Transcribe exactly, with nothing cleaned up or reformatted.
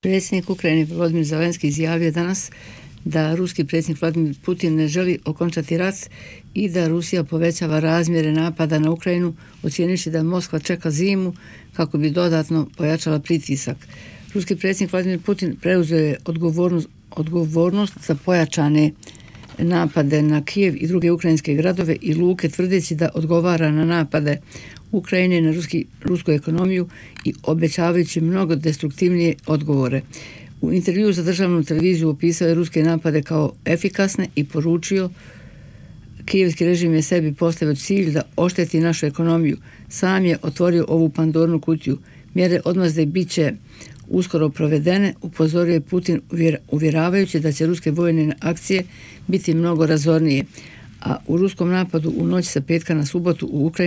Predsjednik Ukrajine Volodymyr Zelenski izjavio danas da ruski predsjednik Vladimir Putin ne želi okončati rat i da Rusija povećava razmjere napada na Ukrajinu, ocijenivši da Moskva čeka zimu kako bi dodatno pojačala pritisak. Ruski predsjednik Vladimir Putin preuzeo je odgovornost, odgovornost za pojačane napade na Kijev i druge ukrajinske gradove i luke, tvrdeći da odgovara na napade Ukrajine na ruski, rusku ekonomiju i obećavajući mnogo destruktivnije odgovore. U intervjuu za državnu televiziju opisao je ruske napade kao efikasne i poručio: kijevski režim je sebi postavio cilj da ošteti našu ekonomiju. Sam je otvorio ovu Pandorinu kutiju. Mjere odmazde bit će uskoro provedene, upozorio je Putin uvjeravajući da će ruske vojne akcije biti mnogo razornije. A u ruskom napadu u noć sa petka na subotu u Ukrajini